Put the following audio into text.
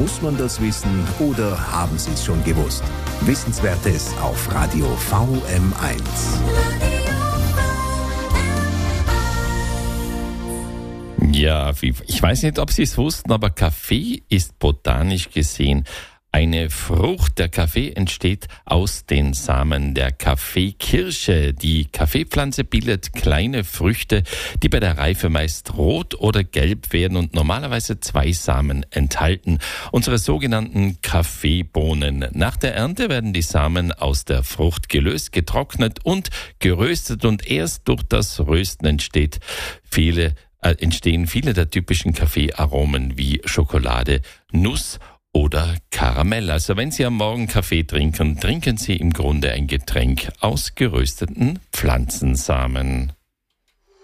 Muss man das wissen oder haben Sie es schon gewusst? Wissenswertes auf Radio VM1. Ja, ich weiß nicht, ob Sie es wussten, aber Kaffee ist botanisch gesehen eine Frucht. Der Kaffee entsteht aus den Samen der Kaffeekirsche. Die Kaffeepflanze bildet kleine Früchte, die bei der Reife meist rot oder gelb werden und normalerweise 2 Samen enthalten. Unsere sogenannten Kaffeebohnen. Nach der Ernte werden die Samen aus der Frucht gelöst, getrocknet und geröstet und erst durch das Rösten entstehen viele der typischen Kaffeearomen wie Schokolade, Nuss oder Karamell. Also wenn Sie am Morgen Kaffee trinken, trinken Sie im Grunde ein Getränk aus gerösteten Pflanzensamen.